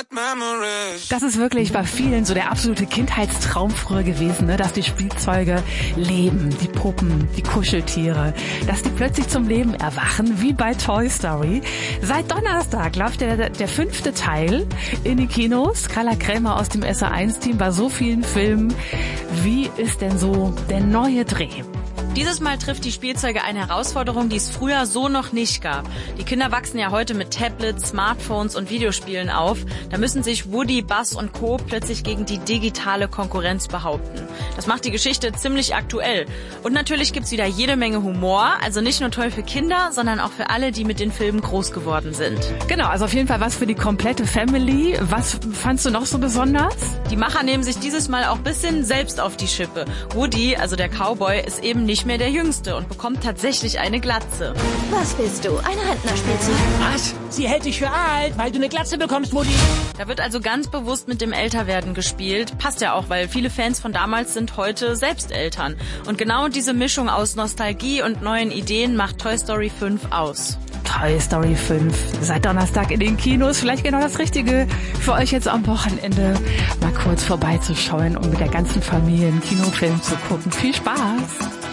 Das ist wirklich bei vielen so der absolute Kindheitstraum früher gewesen, ne? Dass die Spielzeuge leben, die Puppen, die Kuscheltiere, dass die plötzlich zum Leben erwachen, wie bei Toy Story. Seit Donnerstag läuft der 5. Teil in die Kinos. Carla Krämer aus dem SR1-Team bei so vielen Filmen. Wie ist denn so der neue Dreh? Dieses Mal trifft die Spielzeuge eine Herausforderung, die es früher so noch nicht gab. Die Kinder wachsen ja heute mit Tablets, Smartphones und Videospielen auf. Da müssen sich Woody, Buzz und Co. plötzlich gegen die digitale Konkurrenz behaupten. Das macht die Geschichte ziemlich aktuell. Und natürlich gibt's wieder jede Menge Humor. Also nicht nur toll für Kinder, sondern auch für alle, die mit den Filmen groß geworden sind. Genau, also auf jeden Fall was für die komplette Family. Was fandst du noch so besonders? Die Macher nehmen sich dieses Mal auch ein bisschen selbst auf die Schippe. Woody, also der Cowboy, ist eben nicht mehr der Jüngste und bekommt tatsächlich eine Glatze. Was bist du? Ein Rentnerspielzeug? Was? Sie hält dich für alt, weil du eine Glatze bekommst, Woody. Da wird also ganz bewusst mit dem Älterwerden gespielt. Passt ja auch, weil viele Fans von damals sind heute selbst Eltern. Und genau diese Mischung aus Nostalgie und neuen Ideen macht Toy Story 5 aus. Toy Story 5 seit Donnerstag in den Kinos. Vielleicht genau das Richtige für euch jetzt am Wochenende, mal kurz vorbeizuschauen und mit der ganzen Familie einen Kinofilm zu gucken. Viel Spaß!